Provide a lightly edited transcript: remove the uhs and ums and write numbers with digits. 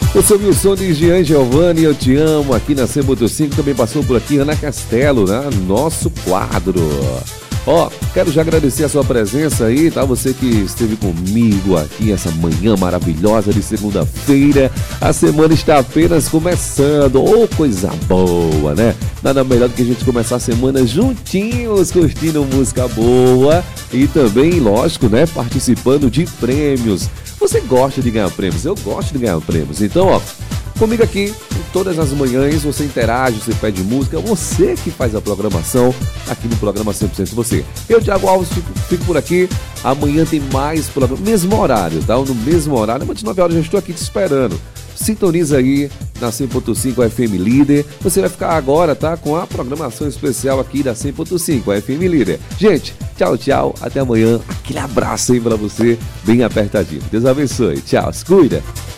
Você ouviu o som de Jean Giovanni, Eu Te Amo, aqui na 100.5. Também passou por aqui Ana Castelo, né? Nosso quadro. Ó, quero já agradecer a sua presença aí, tá? Você que esteve comigo aqui essa manhã maravilhosa de segunda-feira. A semana está apenas começando. Oh, coisa boa, né? Nada melhor do que a gente começar a semana juntinhos, curtindo música boa e também, lógico, né? Participando de prêmios. Você gosta de ganhar prêmios? Eu gosto de ganhar prêmios. Então, ó, comigo aqui, todas as manhãs, você interage, você pede música, você que faz a programação aqui no programa 100% Você. Eu, Thiago Alves, fico por aqui. Amanhã tem mais programa, mesmo horário, tá? No mesmo horário, mas de 9 horas eu já estou aqui te esperando. Sintoniza aí na 100.5 FM Líder. Você vai ficar agora, tá? Com a programação especial aqui da 100.5 FM Líder. Gente, tchau, tchau. Até amanhã. Aquele abraço aí pra você, bem apertadinho. Deus abençoe. Tchau, se cuida.